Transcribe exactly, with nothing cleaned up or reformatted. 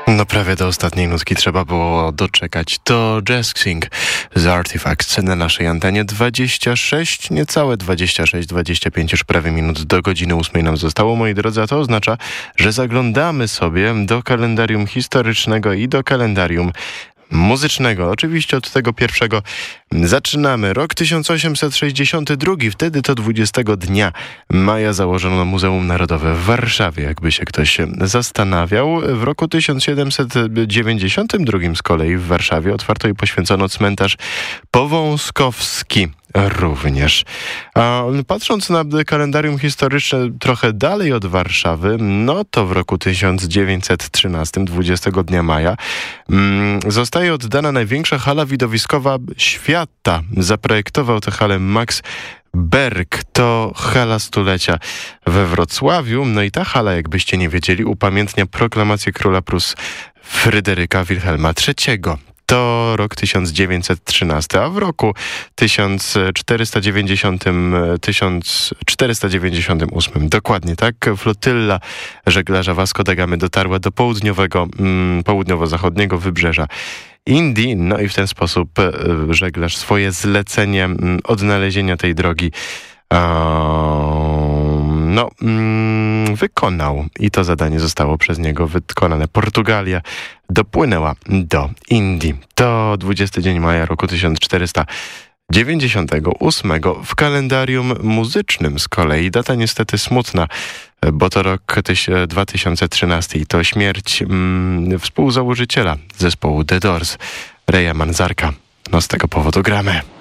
No prawie do ostatniej nutki trzeba było doczekać. To Jazzing z Artifacts na naszej antenie. dwadzieścia sześć, niecałe dwadzieścia sześć, dwadzieścia pięć już prawie minut do godziny ósmej nam zostało, moi drodzy, a to oznacza, że zaglądamy sobie do kalendarium historycznego i do kalendarium muzycznego. Oczywiście od tego pierwszego zaczynamy. Rok tysiąc osiemset sześćdziesiąty drugi. Wtedy to dwudziestego dnia maja założono Muzeum Narodowe w Warszawie, jakby się ktoś zastanawiał. W roku tysiąc siedemset dziewięćdziesiątym drugim z kolei w Warszawie otwarto i poświęcono cmentarz Powązkowski. Również. A patrząc na kalendarium historyczne trochę dalej od Warszawy, no to w roku tysiąc dziewięćset trzynastym, dwudziestego dnia maja, mm, zostaje oddana największa hala widowiskowa świata. Zaprojektował tę halę Max Berg. To hala stulecia we Wrocławiu. No i ta hala, jakbyście nie wiedzieli, upamiętnia proklamację króla Prus Fryderyka Wilhelma trzeciego. To rok tysiąc dziewięćset trzynasty, a w roku tysiąc czterysta dziewięćdziesiątym, tysiąc czterysta dziewięćdziesiątym ósmym, dokładnie tak, flotylla żeglarza Vasco da Gamy dotarła do południowego, mm, południowo-zachodniego wybrzeża Indii, no i w ten sposób e, żeglarz swoje zlecenie m, odnalezienia tej drogi e, no, mm, wykonał i to zadanie zostało przez niego wykonane. Portugalia dopłynęła do Indii. To dwudziesty dzień maja roku tysiąc czterysta dziewięćdziesiątego ósmego. W kalendarium muzycznym z kolei data niestety smutna, bo to rok dwa tysiące trzynasty i to śmierć mm, współzałożyciela zespołu The Doors, Raya Manzarka. No z tego powodu gramy.